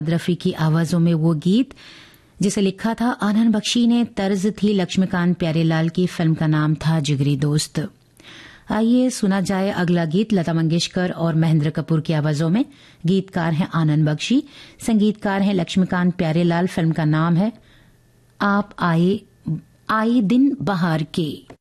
रफी की आवाजों में वो गीत जिसे लिखा था आनंद बख्शी ने, तर्ज थी लक्ष्मीकांत प्यारेलाल की, फिल्म का नाम था जिगरी दोस्त। आइए सुना जाए अगला गीत लता मंगेशकर और महेंद्र कपूर की आवाजों में। गीतकार हैं आनंद बख्शी, संगीतकार हैं लक्ष्मीकांत प्यारेलाल। फिल्म का नाम है आप आए दिन बहार के।